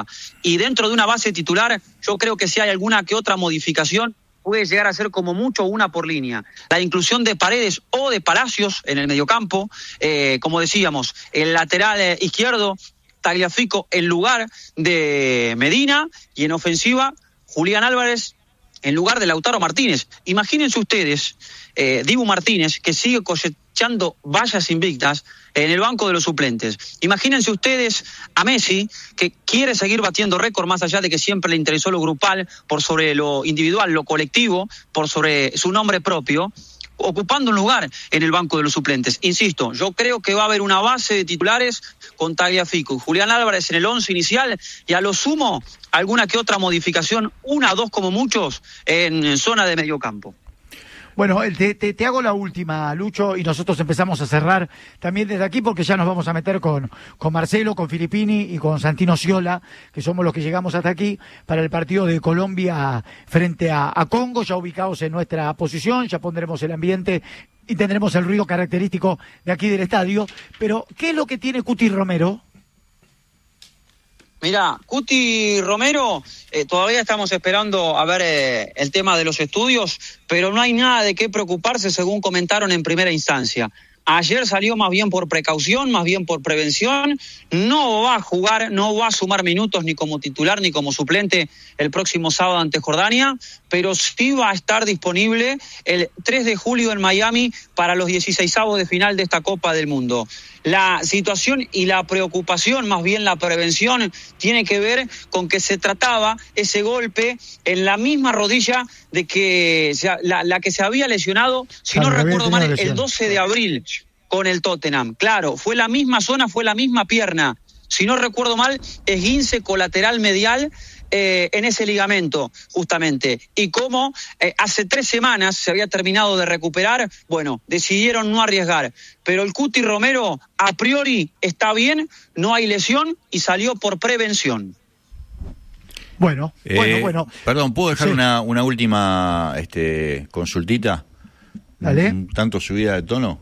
Y dentro de una base titular, yo creo que si hay alguna que otra modificación, puede llegar a ser como mucho una por línea. La inclusión de Paredes o de Palacios en el mediocampo, como decíamos, el lateral izquierdo, Tagliafico en lugar de Medina, y en ofensiva, Julián Álvarez en lugar de Lautaro Martínez. Imagínense ustedes, Dibu Martínez, que sigue cosechando vallas invictas en el banco de los suplentes. Imagínense ustedes a Messi, que quiere seguir batiendo récord, más allá de que siempre le interesó lo grupal, por sobre lo individual, lo colectivo, por sobre su nombre propio, ocupando un lugar en el banco de los suplentes. Insisto, yo creo que va a haber una base de titulares con Tagliafico y Julián Álvarez en el 11 inicial, y a lo sumo alguna que otra modificación, una o dos como muchos, en zona de mediocampo. Bueno, te hago la última, Lucho, y nosotros empezamos a cerrar también desde aquí, porque ya nos vamos a meter con Marcelo, con Filippini y con Santino Sciola, que somos los que llegamos hasta aquí, para el partido de Colombia frente a Congo, ya ubicados en nuestra posición, ya pondremos el ambiente y tendremos el ruido característico de aquí del estadio. Pero, ¿qué es lo que tiene Cuti Romero? Mira, Cuti Romero, todavía estamos esperando a ver el tema de los estudios, pero no hay nada de qué preocuparse, según comentaron en primera instancia. Ayer salió más bien por precaución, más bien por prevención. No va a jugar, no va a sumar minutos ni como titular ni como suplente el próximo sábado ante Jordania, pero sí va a estar disponible el 3 de julio en Miami para los 16avos de final de esta Copa del Mundo. La situación y la preocupación, más bien la prevención, tiene que ver con que se trataba ese golpe en la misma rodilla de que la que se había lesionado, si no recuerdo mal, el 12 de abril con el Tottenham. Claro, fue la misma zona, fue la misma pierna. Si no recuerdo mal, esguince colateral medial en ese ligamento, justamente. Y como hace 3 semanas se había terminado de recuperar, bueno, decidieron no arriesgar. Pero el Cuti Romero, a priori, está bien, no hay lesión y salió por prevención. Bueno. Perdón, ¿puedo dejar sí. una última consultita? Dale. Un tanto subida de tono.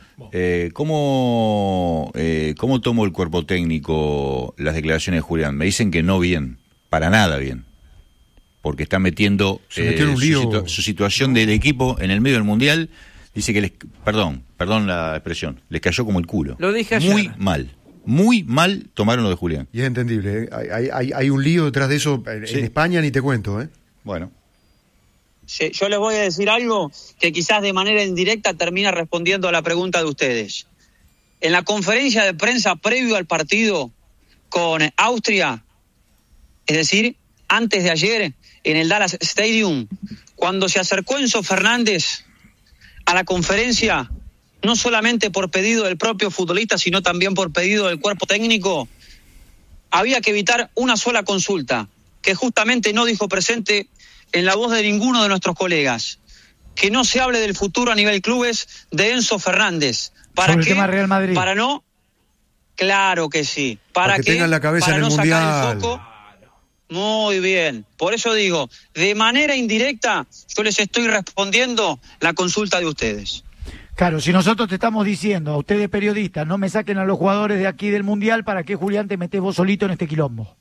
¿Cómo tomó el cuerpo técnico las declaraciones de Julián? Me dicen que no bien, para nada bien, porque está metiendo en un lío. Su situación del equipo en el medio del Mundial. Dice que perdón la expresión, les cayó como el culo. Lo dije ayer. Muy mal tomaron lo de Julián. Y es entendible, hay un lío detrás de eso en España, ni te cuento. Bueno. Sí, yo les voy a decir algo que quizás de manera indirecta termina respondiendo a la pregunta de ustedes. En la conferencia de prensa previo al partido con Austria, es decir, antes de ayer, en el Dallas Stadium, cuando se acercó Enzo Fernández a la conferencia, no solamente por pedido del propio futbolista, sino también por pedido del cuerpo técnico, había que evitar una sola consulta, que justamente no dijo presente en la voz de ninguno de nuestros colegas, que no se hable del futuro a nivel clubes de Enzo Fernández. ¿Para sobre qué? El tema Real Madrid. Para no, claro que sí. ¿Para que qué? tengan la cabeza para en el no Mundial. sacar el foco. Muy bien. Por eso digo, de manera indirecta, yo les estoy respondiendo la consulta de ustedes. Claro, si nosotros te estamos diciendo a ustedes periodistas, no me saquen a los jugadores de aquí del Mundial, ¿para qué, Julián, te metés vos solito en este quilombo?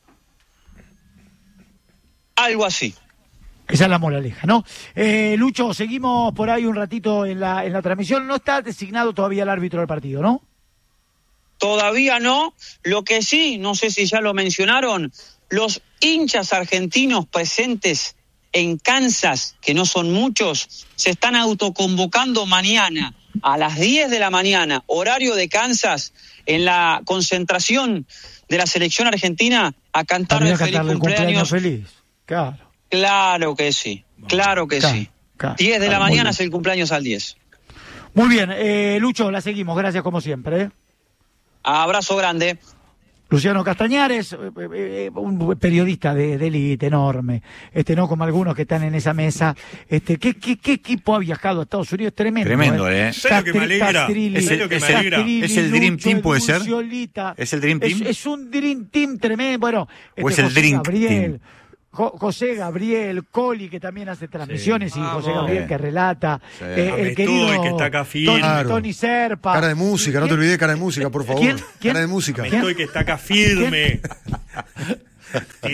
Algo así. Esa es la moraleja, ¿no? Lucho, seguimos por ahí un ratito en la transmisión. No está designado todavía el árbitro del partido, ¿no? Todavía no. Lo que sí, no sé si ya lo mencionaron, los hinchas argentinos presentes en Kansas, que no son muchos, se están autoconvocando mañana a las 10 de la mañana, horario de Kansas, en la concentración de la selección argentina, a cantarle el feliz cumpleaños. Feliz, claro. Claro que sí, claro que sí. 10 de la mañana es el cumpleaños al 10. Muy bien, Lucho, la seguimos, gracias como siempre. Abrazo grande. Luciano Castañares, un periodista de élite enorme, no como algunos que están en esa mesa. ¿Qué equipo ha viajado a Estados Unidos? Tremendo. Tremendo, ¿Sabes lo que me alegra? ¿Es el Dream Team, puede ser? ¿Es el Dream Team? Es un Dream Team tremendo. Bueno, ¿o es el Dream Team? José Gabriel, Coli, que también hace transmisiones, y José Gabriel que relata, el querido que está acá firme. Tony Serpa. Cara de música, no te olvides, cara de música, por favor. ¿Quién? Cara de música. Estoy que está acá firme.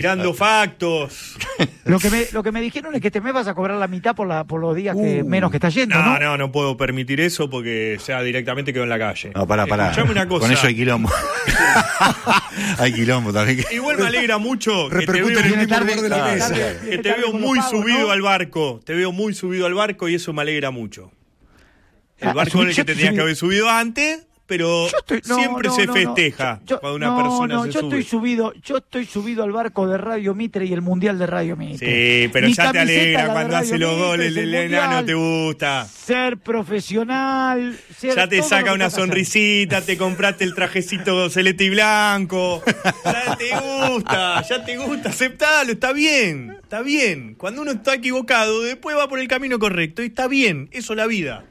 tirando factos. Lo que me dijeron es que te me vas a cobrar la mitad por los días que menos que estás yendo, ¿no? No puedo permitir eso porque ya directamente quedo en la calle. No, pará. Escuchame una cosa. Con eso hay quilombo. Hay quilombo también. Igual me alegra mucho que te Repercute en el mismo tarde, lugar de la tarde, mesa. tarde. que te veo muy pagos, subido ¿no? al barco. Te veo muy subido al barco y eso me alegra mucho. El barco subí- en el yo que tenías subí- que haber subido antes, pero siempre se festeja cuando una persona se sube. Yo estoy subido al barco de Radio Mitre y el Mundial de Radio Mitre. Sí, pero Mi ya te camiseta, alegra la de cuando Radio hace los Mitre, goles, es el Mundial, enano te gusta. Ser profesional, ser Ya te todo saca lo que una tengas que hacer. sonrisita, te compraste el trajecito celeste y blanco. Ya te gusta, aceptalo, está bien. Cuando uno está equivocado, después va por el camino correcto y está bien, eso es la vida.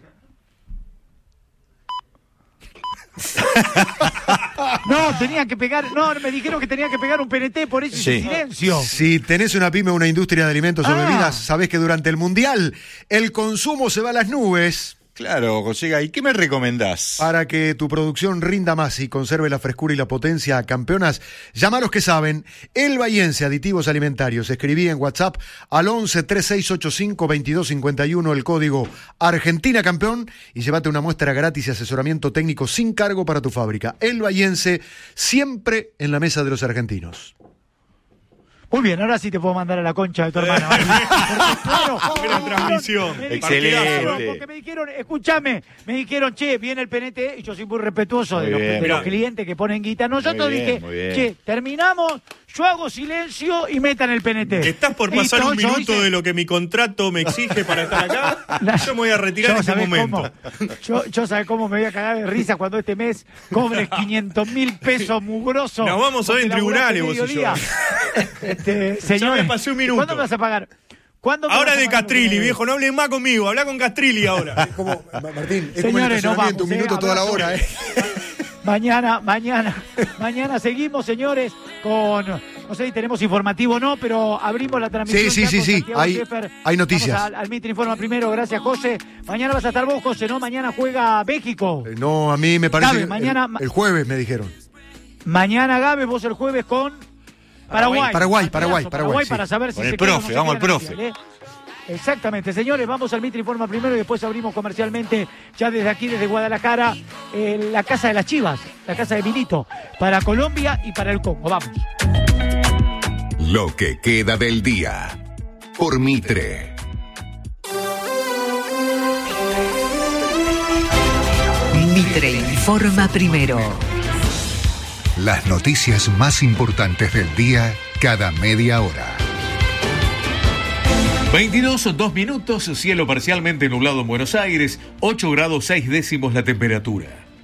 No, tenía que pegar, me dijeron que tenía que pegar un PNT, por eso hice Sí. silencio. Si tenés una pyme o una industria de alimentos o bebidas, sabés que durante el Mundial el consumo se va a las nubes. Claro, José, ¿y qué me recomendás? Para que tu producción rinda más y conserve la frescura y la potencia, campeonas, llama a los que saben. El Bahiense Aditivos Alimentarios. Escribí en WhatsApp al 11 3685 2251 el código Argentina Campeón y llévate una muestra gratis y asesoramiento técnico sin cargo para tu fábrica. El Bahiense, siempre en la mesa de los argentinos. Muy bien, ahora sí te puedo mandar a la concha de tu hermano. Porque, claro, Gran transmisión. me dijeron, Excelente. porque me dijeron, escúchame, che, viene el PNT, y yo soy muy respetuoso Muy de los, bien. de los clientes que ponen guita. Nosotros Muy bien, dije, muy bien. che, terminamos, yo hago silencio y metan el PNT. Estás por pasar Listo, un yo minuto hice- de lo que mi contrato me exige para estar acá. Yo me voy a retirar Yo, en este ¿sabés momento. cómo? Yo sabés cómo me voy a cagar de risa cuando este mes cobres 500.000 pesos mugrosos. Nos vamos a ver en porque laburaste tribunales, vos y yo. mediodía. Señores, Ya me pasé un minuto. ¿cuándo me vas a pagar? ¿Cuándo me Ahora vas a de pagar? Castrilli, viejo, no hablen más conmigo, habla con Castrilli ahora. Como, Martín, es como el Señores, nos estacionamiento, vamos, un minuto toda la hora. Mañana seguimos, señores, con, no sé si tenemos informativo o no, pero abrimos la transmisión. Sí, ya sí, con sí, Santiago hay Scheffer. noticias. Vamos al Mitre Informa primero, gracias, José. Mañana vas a estar vos, José, ¿no? Mañana juega México. No, a mí me parece Gabe, que mañana- el jueves me dijeron. Mañana, Gabe, vos el jueves con Paraguay. Paraguay, sí. Para saber si Con el se queda o no profe, se vamos queda al en profe. Mundial, Exactamente, señores, vamos al Mitre Informa primero y después abrimos comercialmente ya desde aquí, desde Guadalajara, la Casa de las Chivas, la Casa de Milito, para Colombia y para el Congo. Vamos. Lo que queda del día. Por Mitre. Mitre informa primero. Las noticias más importantes del día cada media hora. 22:02 minutos, cielo parcialmente nublado en Buenos Aires, 8 grados 6 décimos la temperatura.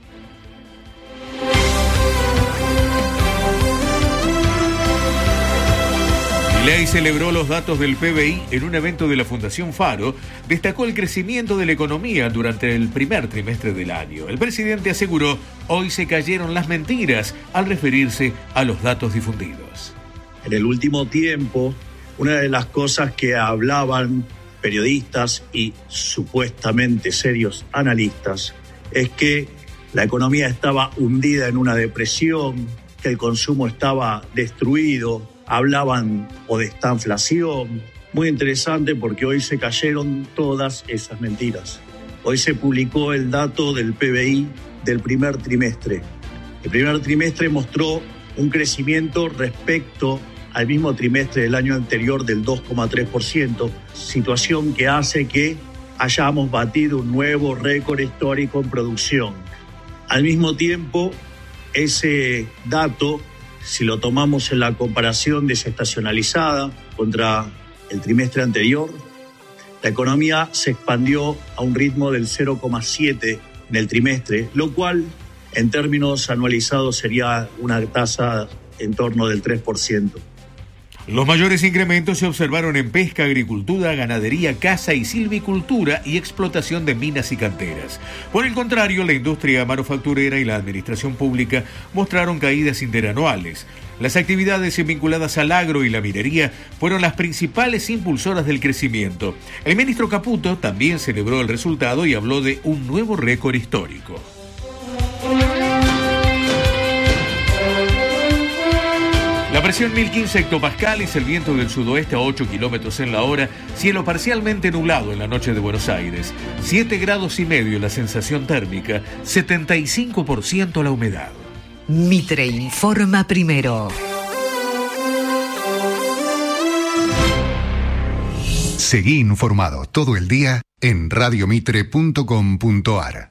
Milei celebró los datos del PBI en un evento de la Fundación Faro, destacó el crecimiento de la economía durante el primer trimestre del año. El presidente aseguró, hoy se cayeron las mentiras al referirse a los datos difundidos. En el último tiempo, una de las cosas que hablaban periodistas y supuestamente serios analistas es que la economía estaba hundida en una depresión, que el consumo estaba destruido, hablaban o de estanflación. Muy interesante porque hoy se cayeron todas esas mentiras. Hoy se publicó el dato del PBI del primer trimestre. El primer trimestre mostró un crecimiento respecto al mismo trimestre del año anterior del 2,3%, situación que hace que hayamos batido un nuevo récord histórico en producción. Al mismo tiempo, ese dato, si lo tomamos en la comparación desestacionalizada contra el trimestre anterior, la economía se expandió a un ritmo del 0,7 en el trimestre, lo cual en términos anualizados sería una tasa en torno del 3%. Los mayores incrementos se observaron en pesca, agricultura, ganadería, caza y silvicultura y explotación de minas y canteras. Por el contrario, la industria manufacturera y la administración pública mostraron caídas interanuales. Las actividades vinculadas al agro y la minería fueron las principales impulsoras del crecimiento. El ministro Caputo también celebró el resultado y habló de un nuevo récord histórico. La Presión 1015 hectopascales, el viento del sudoeste a 8 kilómetros en la hora, cielo parcialmente nublado en la noche de Buenos Aires, 7,5 grados la sensación térmica, 75% la humedad. Mitre informa primero. Seguí informado todo el día en radiomitre.com.ar.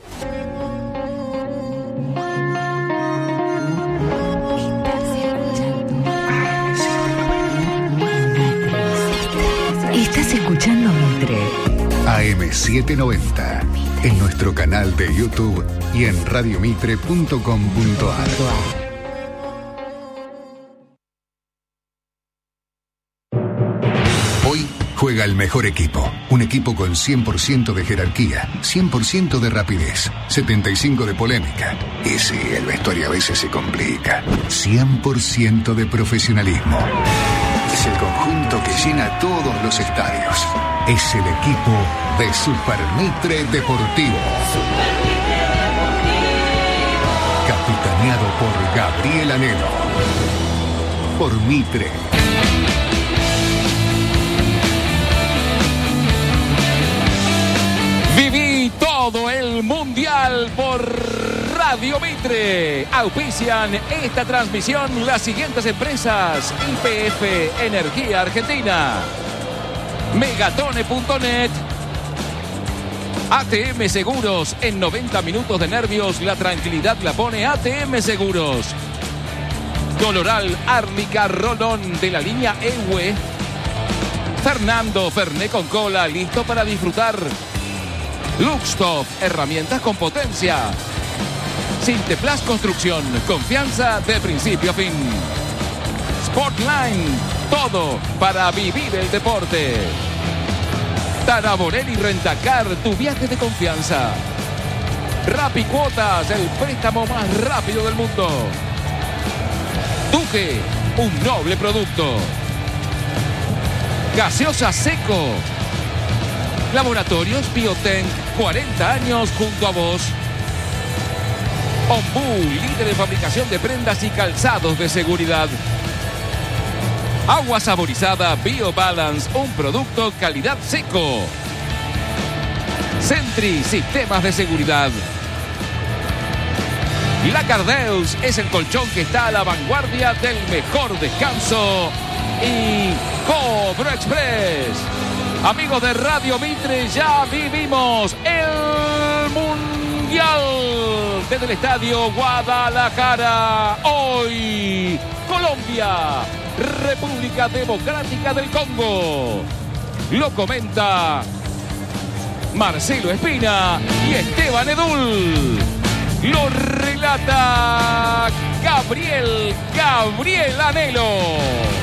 Estás escuchando Mitre. AM790, en nuestro canal de YouTube y en radiomitre.com.ar. Hoy juega el mejor equipo. Un equipo con 100% de jerarquía, 100% de rapidez, 75% de polémica. Y sí, el vestuario a veces se complica. 100% de profesionalismo. Es el conjunto que llena todos los estadios. Es el equipo de Supermitre Deportivo. Capitaneado por Gabriel Anelo. Por Mitre. Viví todo el Mundial por Radio Mitre. Auspician esta transmisión las siguientes empresas: YPF Energía Argentina, Megatone.net, ATM Seguros. En 90 minutos de nervios, la tranquilidad la pone ATM Seguros. Coloral Árnica Rolón de la línea EWE. Fernando Fernet con cola, listo para disfrutar. Luxtop, herramientas con potencia. Sinteplas Construcción, confianza de principio a fin. Sportline, todo para vivir el deporte. Taraborelli Rentacar, tu viaje de confianza. Rapicuotas, el préstamo más rápido del mundo. Duque, un noble producto. Gaseosa Seco. Laboratorios Bioten, 40 años junto a vos. Ombú, líder en fabricación de prendas y calzados de seguridad. Agua saborizada BioBalance, un producto calidad Seco. Sentry, sistemas de seguridad. La Cardeus es el colchón que está a la vanguardia del mejor descanso. Y Cobro Express. Amigos de Radio Mitre, ya vivimos el Mundial desde el Estadio Guadalajara. Hoy, Colombia, República Democrática del Congo. Lo comenta Marcelo Espina y Esteban Edul. Lo relata Gabriel Anelo.